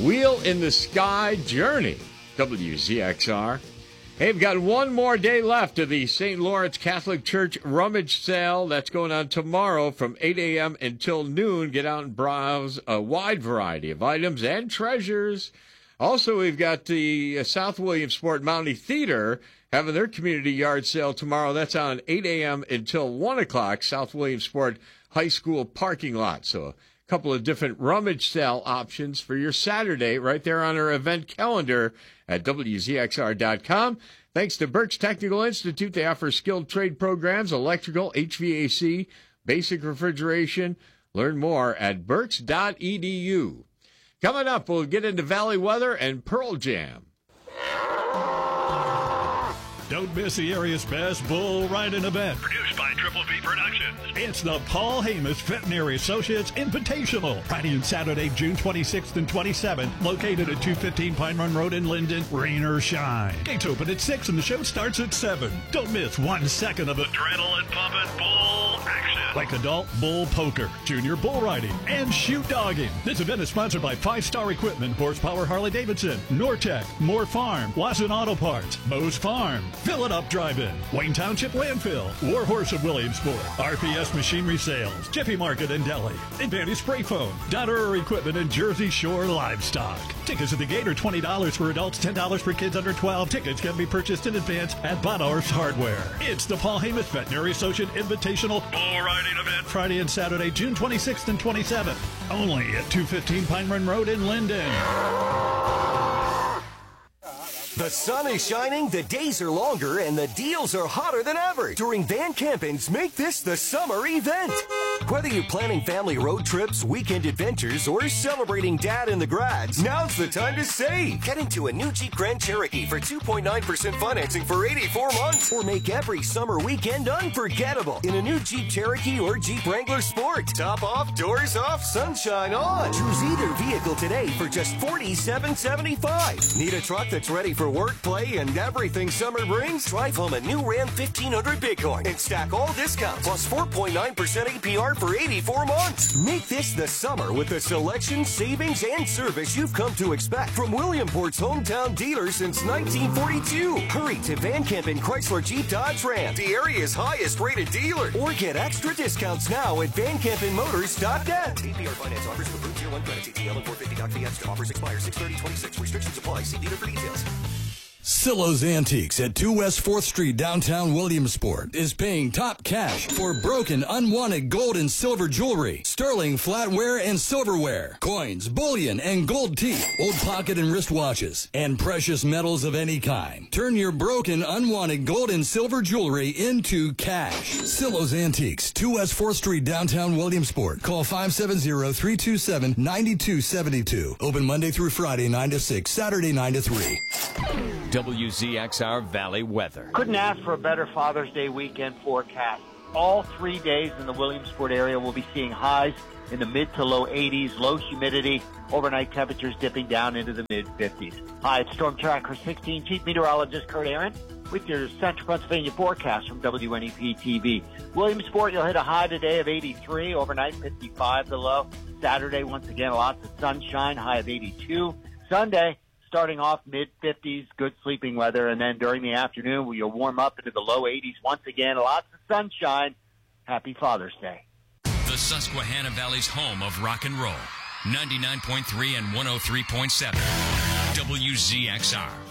Wheel in the Sky Journey, WZXR. Hey, we've got one more day left of the St. Lawrence Catholic Church Rummage Sale. That's going on tomorrow from 8 a.m. until noon. Get out and browse a wide variety of items and treasures. Also, we've got the South Williamsport Mountie Theater having their community yard sale tomorrow. That's on 8 a.m. until 1 o'clock, South Williamsport High School parking lot. So a couple of different rummage sale options for your Saturday right there on our event calendar at WZXR.com. Thanks to Berks Technical Institute. They offer skilled trade programs, electrical, HVAC, basic refrigeration. Learn more at berks.edu. Coming up, we'll get into Valley weather and Pearl Jam. Don't miss the area's best bull riding event. Produced by Triple V Productions. It's the Paul Hamas Veterinary Associates Invitational. Friday and Saturday, June 26th and 27th. Located at 215 Pine Run Road in Linden. Rain or shine. Gates open at 6 and the show starts at 7. Don't miss 1 second of Adrenaline pumping bull action. Like adult bull poker, junior bull riding, and shoot dogging. This event is sponsored by 5-Star Equipment, Horsepower Harley-Davidson, Nortec, Moore Farm, Wasson Auto Parts, Moe's Farm, Fill It Up Drive-In, Wayne Township Landfill, War Horse of Williamsport, RPS Machinery Sales, Jiffy Market and Deli, Advantage Spray Foam, Dotterer Equipment, and Jersey Shore Livestock. Tickets at the gate are $20 for adults, $10 for kids under 12. Tickets can be purchased in advance at Bonar's Hardware. It's the Paul Hamas Veterinary Associate Invitational Bull riding event. Friday and Saturday, June 26th and 27th. Only at 215 Pine Run Road in Linden. The sun is shining, the days are longer, and the deals are hotter than ever during Van Campen's Make This the Summer event. Whether you're planning family road trips, weekend adventures, or celebrating dad in the grads, now's the time to save. Get into a new Jeep Grand Cherokee for 2.9% financing for 84 months. Or make every summer weekend unforgettable in a new Jeep Cherokee or Jeep Wrangler Sport. Top off, doors off, sunshine on. Choose either vehicle today for just $47.75. Need a truck that's ready for work, play, and everything summer brings? Drive home a new Ram 1500 Bighorn and stack all discounts plus 4.9% APR for 84 months. Make this the summer with the selection, savings, and service you've come to expect from Williamport's hometown dealer since 1942. Hurry to Van Campen Chrysler Jeep Dodge Ram, the area's highest rated dealer, or get extra discounts now at VanCampenMotors.net. APR finance offers with approved Tier 1 credit, ATL and 450 doc fee extra. Offers expire 6/30/26. Restrictions apply. See dealer for details. Silo's Antiques at 2 West 4th Street, downtown Williamsport, is paying top cash for broken, unwanted gold and silver jewelry, sterling flatware and silverware, coins, bullion, and gold teeth, old pocket and wristwatches, and precious metals of any kind. Turn your broken, unwanted gold and silver jewelry into cash. Silo's Antiques, 2 West 4th Street, downtown Williamsport. Call 570-327-9272. Open Monday through Friday, 9 to 6, Saturday, 9 to 3. WZXR Valley weather. Couldn't ask for a better Father's Day weekend forecast. All 3 days in the Williamsport area will be seeing highs in the mid to low 80s, low humidity, overnight temperatures dipping down into the mid 50s. Hi, it's Storm Tracker 16, Chief Meteorologist Kurt Aaron with your Central Pennsylvania forecast from WNEP TV. Williamsport, you'll hit a high today of 83, overnight 55 the low. Saturday, once again, lots of sunshine, high of 82. Sunday, starting off mid-50s, good sleeping weather, and then during the afternoon, you'll warm up into the low 80s once again. Lots of sunshine. Happy Father's Day. The Susquehanna Valley's home of rock and roll. 99.3 and 103.7. WZXR.